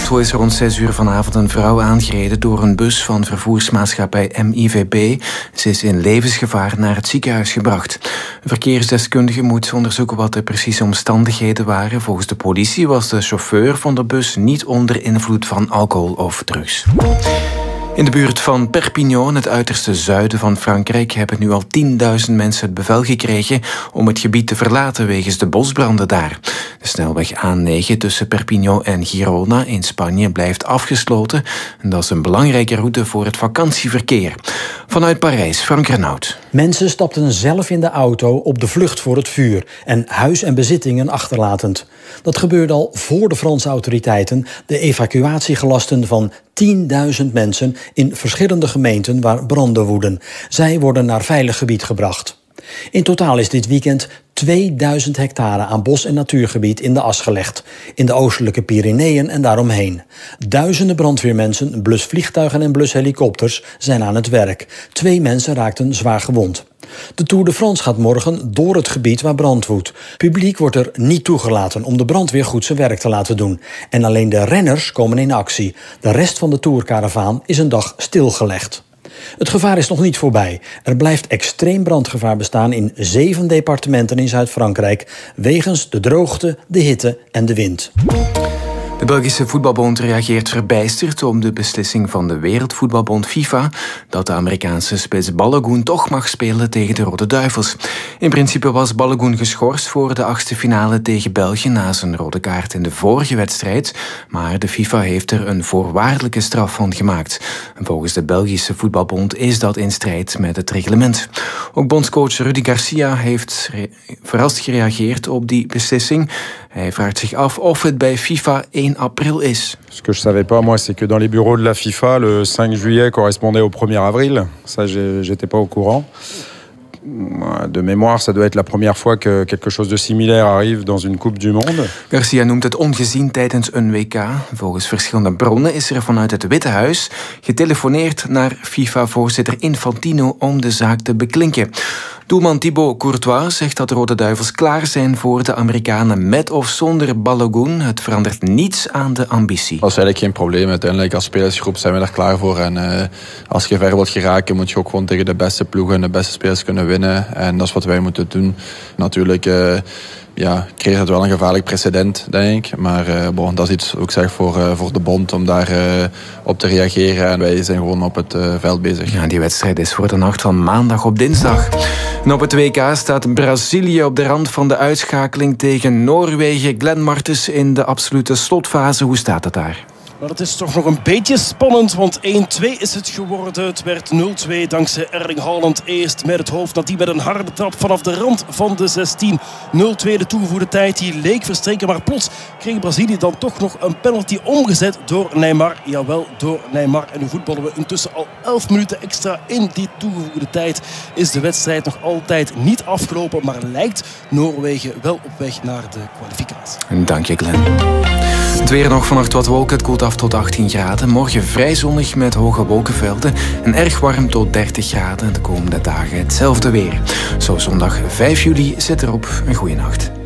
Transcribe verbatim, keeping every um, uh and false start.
Brussel is rond zes uur vanavond een vrouw aangereden door een bus van vervoersmaatschappij M I V B. Ze is in levensgevaar naar het ziekenhuis gebracht. Een verkeersdeskundige moet onderzoeken wat de precieze omstandigheden waren. Volgens de politie was de chauffeur van de bus niet onder invloed van alcohol of drugs. In de buurt van Perpignan, het uiterste zuiden van Frankrijk, hebben nu al tienduizend mensen het bevel gekregen om het gebied te verlaten wegens de bosbranden daar. De snelweg A negen tussen Perpignan en Girona in Spanje blijft afgesloten. En dat is een belangrijke route voor het vakantieverkeer. Vanuit Parijs, Frank Renaud. Mensen stapten zelf in de auto op de vlucht voor het vuur en huis en bezittingen achterlatend. Dat gebeurde al voor de Franse autoriteiten de evacuatiegelasten van tienduizend mensen in verschillende gemeenten waar branden woeden. Zij worden naar veilig gebied gebracht. In totaal is dit weekend tweeduizend hectare aan bos- en natuurgebied in de as gelegd. In de oostelijke Pyreneeën en daaromheen. Duizenden brandweermensen, blusvliegtuigen en blushelikopters zijn aan het werk. Twee mensen raakten zwaar gewond. De Tour de France gaat morgen door het gebied waar brand woedt. Publiek wordt er niet toegelaten om de brandweer goed zijn werk te laten doen. En alleen de renners komen in actie. De rest van de Tourcaravaan is een dag stilgelegd. Het gevaar is nog niet voorbij. Er blijft extreem brandgevaar bestaan in zeven departementen in Zuid-Frankrijk wegens de droogte, de hitte en de wind. De Belgische voetbalbond reageert verbijsterd op de beslissing van de Wereldvoetbalbond FIFA dat de Amerikaanse spits Balogun toch mag spelen tegen de Rode Duivels. In principe was Balogun geschorst voor de achtste finale tegen België na zijn rode kaart in de vorige wedstrijd, maar de FIFA heeft er een voorwaardelijke straf van gemaakt. En volgens de Belgische voetbalbond is dat in strijd met het reglement. Ook bondscoach Rudi Garcia heeft verrast gereageerd op die beslissing. Hij vraagt zich af of het bij FIFA één april is. Ce que je savais pas, moi, c'est que dans les bureaux de la FIFA, le cinq juillet correspondait au premier avril. Ça, j'étais pas au courant. De mémoire, ça doit être la première fois que quelque chose de similaire arrive dans une Coupe du Monde. Garcia noemt het ongezien tijdens een W K. Volgens verschillende bronnen is er vanuit het Witte Huis getelefoneerd naar FIFA-voorzitter Infantino om de zaak te beklinken. Doelman Thibaut Courtois zegt dat de Rode Duivels klaar zijn voor de Amerikanen met of zonder Balogun. Het verandert niets aan de ambitie. Dat is eigenlijk geen probleem. Uiteindelijk als spelersgroep zijn we daar klaar voor. En uh, als je ver wilt geraken, moet je ook gewoon tegen de beste ploegen en de beste spelers kunnen winnen. En dat is wat wij moeten doen. Natuurlijk uh, ja, creëert het wel een gevaarlijk precedent, denk ik. Maar uh, bon, dat is iets ook zeg voor, uh, voor de bond om daar uh, op te reageren. En wij zijn gewoon op het uh, veld bezig. Ja, die wedstrijd is voor de nacht van maandag op dinsdag. En op het W K staat Brazilië op de rand van de uitschakeling tegen Noorwegen. Glenn Martens in de absolute slotfase. Hoe staat het daar? Maar het is toch nog een beetje spannend, want één twee is het geworden. Het werd nul twee dankzij Erling Haaland eerst met het hoofd. Dat die met een harde trap vanaf de rand van de zestien. nul twee de toegevoegde tijd, die leek verstreken. Maar plots kreeg Brazilië dan toch nog een penalty omgezet door Neymar. Jawel, door Neymar. En nu voetballen we intussen al elf minuten extra in die toegevoegde tijd. Is de wedstrijd nog altijd niet afgelopen, maar lijkt Noorwegen wel op weg naar de kwalificatie. Dank je, Glenn. Het weer nog vannacht wat wolken, het koelt af tot achttien graden. Morgen vrij zonnig met hoge wolkenvelden en erg warm tot dertig graden. De komende dagen hetzelfde weer. Zo zondag vijf juli zit erop. Een goeie nacht.